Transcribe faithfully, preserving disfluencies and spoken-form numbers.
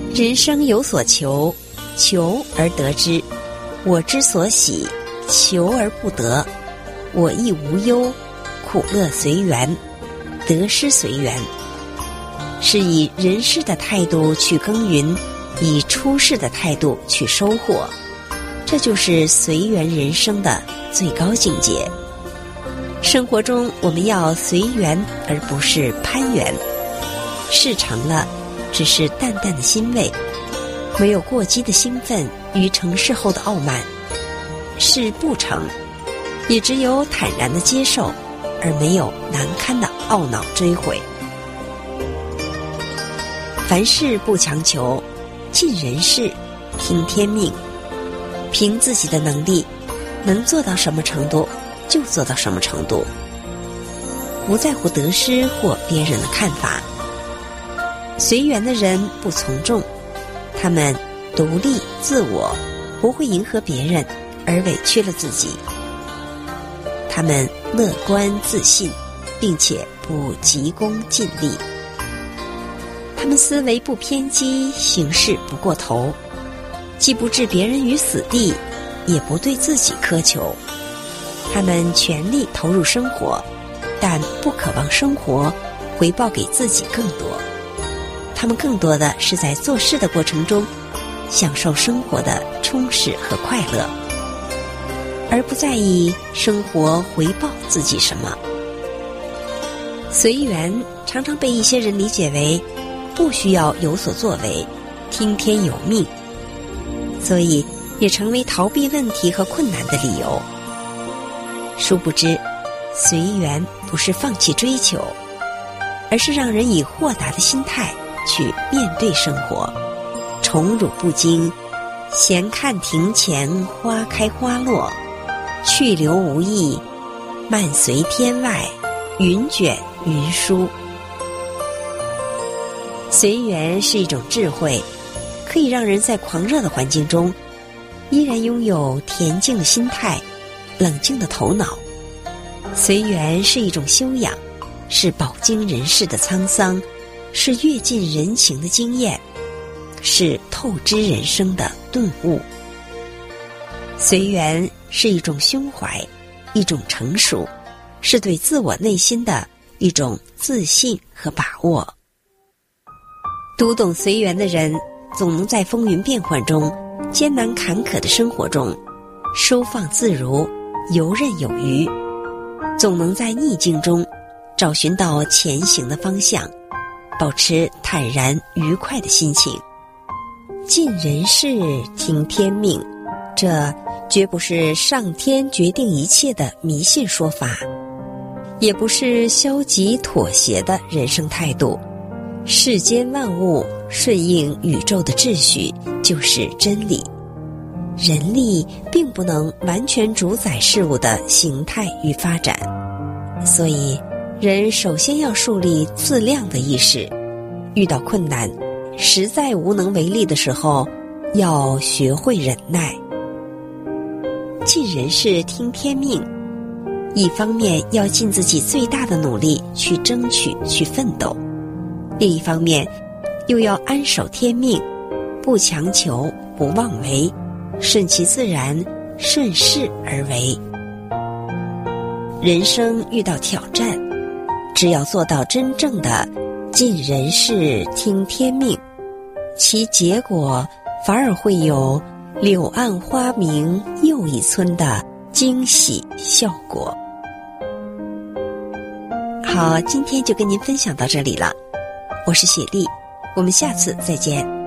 人生有所求，求而得之；我之所喜，求而不得。我亦无忧，苦乐随缘，得失随缘。是以人世的态度去耕耘，以出世的态度去收获，这就是随缘人生的最高境界。生活中我们要随缘，而不是攀缘。事成了，只是淡淡的欣慰，没有过激的兴奋与成事后的傲慢；事不成，也只有坦然的接受，而没有难堪的懊恼追悔。凡事不强求，尽人事，听天命。凭自己的能力，能做到什么程度就做到什么程度，不在乎得失或别人的看法。随缘的人不从众，他们独立自我，不会迎合别人而委屈了自己。他们乐观自信，并且不急功近利。他们思维不偏激，行事不过头，既不置别人于死地，也不对自己苛求。他们全力投入生活，但不渴望生活回报给自己更多。他们更多的是在做事的过程中享受生活的充实和快乐，而不在意生活回报自己什么。随缘常常被一些人理解为不需要有所作为，听天由命，所以也成为逃避问题和困难的理由。殊不知，随缘不是放弃追求，而是让人以豁达的心态去面对生活，宠辱不惊，闲看庭前花开花落，去留无意，漫随天外云卷云舒。随缘是一种智慧，可以让人在狂热的环境中依然拥有恬静的心态，冷静的头脑。随缘是一种修养，是饱经人世的沧桑，是阅尽人情的经验，是透支人生的顿悟。随缘是一种胸怀，一种成熟，是对自我内心的一种自信和把握。读懂随缘的人，总能在风云变幻中，艰难坎坷的生活中收放自如，游刃有余，总能在逆境中找寻到前行的方向，保持坦然愉快的心情。尽人事，听天命，这绝不是上天决定一切的迷信说法，也不是消极妥协的人生态度。世间万物顺应宇宙的秩序就是真理，人力并不能完全主宰事物的形态与发展，所以人首先要树立自量的意识，遇到困难实在无能为力的时候，要学会忍耐。尽人事，听天命，一方面要尽自己最大的努力去争取去奋斗，另一方面又要安守天命，不强求不妄为，顺其自然，顺势而为。人生遇到挑战，只要做到真正的尽人事听天命，其结果反而会有柳暗花明又一村的惊喜效果。好，今天就跟您分享到这里了，我是雪莉，我们下次再见。